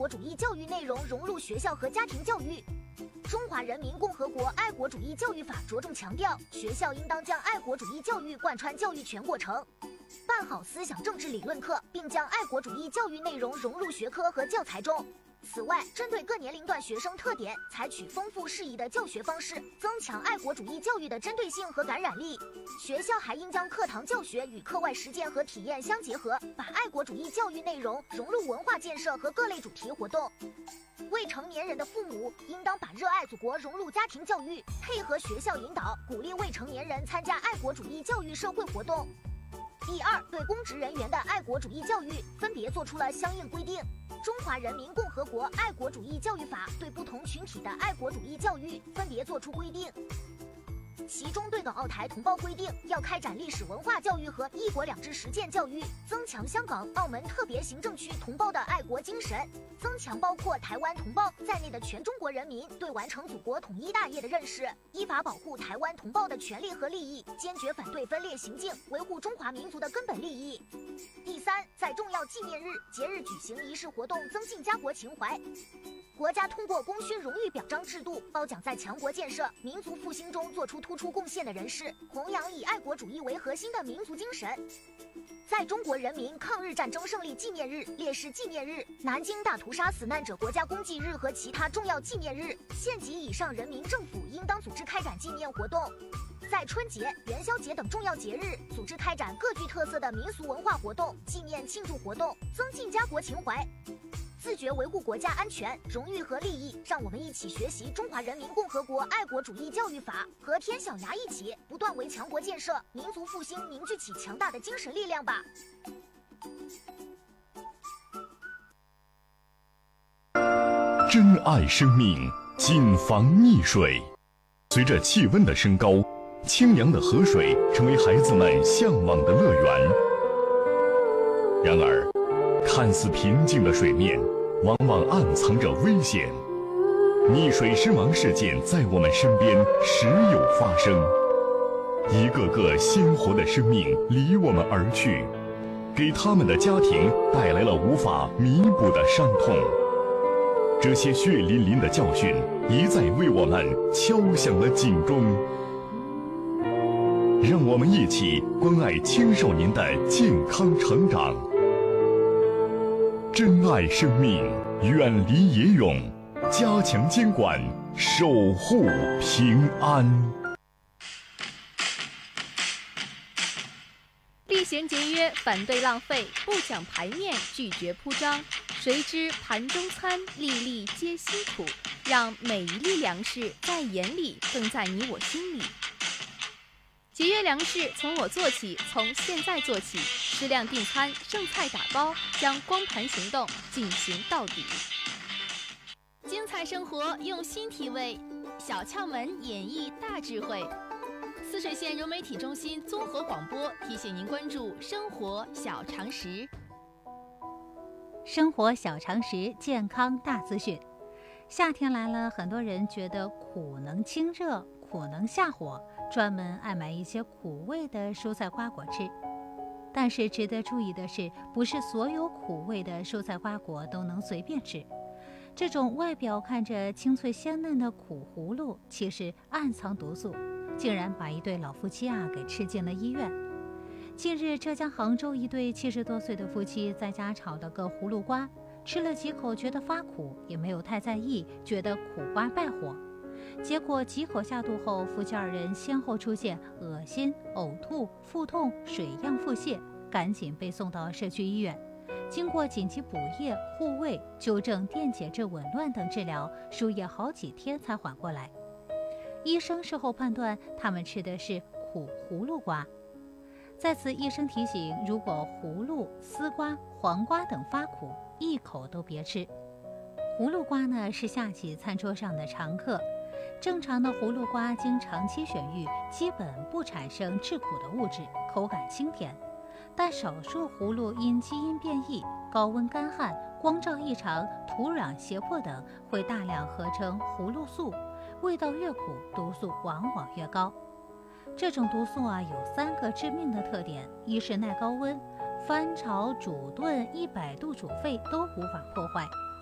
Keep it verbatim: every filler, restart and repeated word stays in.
国主义教育内容融入学校和家庭教育。中华人民共和国爱国主义教育法着重强调，学校应当将爱国主义教育贯穿教育全过程，办好思想政治理论课，并将爱国主义教育内容融入学科和教材中。此外，针对各年龄段学生特点，采取丰富适宜的教学方式，增强爱国主义教育的针对性和感染力。学校还应将课堂教学与课外实践和体验相结合，把爱国主义教育内容融入文化建设和各类主题活动。未成年人的父母应当把热爱祖国融入家庭教育，配合学校引导，鼓励未成年人参加爱国主义教育社会活动。第二，对公职人员的爱国主义教育分别作出了相应规定。中华人民共和国爱国主义教育法对不同群体的爱国主义教育分别作出规定。其中对港澳台同胞规定，要开展历史文化教育和一国两制实践教育，增强香港、澳门特别行政区同胞的爱国精神，增强包括台湾同胞在内的全中国人民对完成祖国统一大业的认识，依法保护台湾同胞的权利和利益，坚决反对分裂行径，维护中华民族的根本利益。第三，在重要纪念日、节日举行仪式活动，增进家国情怀。国家通过功勋荣誉表彰制度，褒奖在强国建设、民族复兴中做出突出贡献的人士，弘扬以爱国主义为核心的民族精神。在中国人民抗日战争胜利纪念日、烈士纪念日、南京大屠杀死难者国家公祭日和其他重要纪念日，县级以上人民政府应当组织开展纪念活动。在春节、元宵节等重要节日，组织开展各具特色的民俗文化活动、纪念庆祝活动，增进家国情怀。自觉维护国家安全、荣誉和利益，让我们一起学习《中华人民共和国爱国主义教育法》，和天小牙一起，不断为强国建设、民族复兴凝聚起强大的精神力量吧。 珍爱生命，谨防溺水。随着气温的升高，清凉的河水成为孩子们向往的乐园。然而，看似平静的水面，往往暗藏着危险。溺水身亡事件在我们身边时有发生，一个个鲜活的生命离我们而去，给他们的家庭带来了无法弥补的伤痛。这些血淋淋的教训一再为我们敲响了警钟。让我们一起关爱青少年的健康成长，珍爱生命，远离野泳，加强监管，守护平安。 厉行节约，反对浪费，不讲排面，拒绝铺张。谁知盘中餐，粒粒皆辛苦，让每一粒粮食在眼里，更在你我心里。节约粮食从我做起，从现在做起，适量订餐，剩菜打包，将光盘行动进行到底。精彩生活用心体味，小窍门演绎大智慧。泗水县融媒体中心综合广播提醒您关注生活小常识。 生活小常识，健康大资讯。夏天来了，很多人觉得苦能清热，苦能下火，专门爱买一些苦味的蔬菜瓜果吃。但是值得注意的是，不是所有苦味的蔬菜瓜果都能随便吃。这种外表看着清脆鲜嫩的苦葫芦，其实暗藏毒素，竟然把一对老夫妻啊给吃进了医院。近日，浙江杭州一对七十多岁的夫妻在家炒了个葫芦瓜，吃了几口觉得发苦，也没有太在意，觉得苦瓜败火。结果几口下肚后，夫妻二人先后出现恶心、呕吐、腹痛、水样腹泻，赶紧被送到社区医院。经过紧急补液、护胃、纠正电解质紊乱等治疗，输液好几天才缓过来。医生事后判断，他们吃的是苦葫芦瓜。在此，医生提醒，如果葫芦、丝瓜、黄瓜等发苦，一口都别吃。葫芦瓜呢，是夏季餐桌上的常客。正常的葫芦瓜经长期选育，基本不产生致苦的物质，口感清甜。但少数葫芦因基因变异、高温干旱、光照异常、土壤胁迫等，会大量合成葫芦素，味道越苦，毒素往往越高。这种毒素啊，有三个致命的特点：一是耐高温，翻炒、煮炖、一百度煮沸都无法破坏；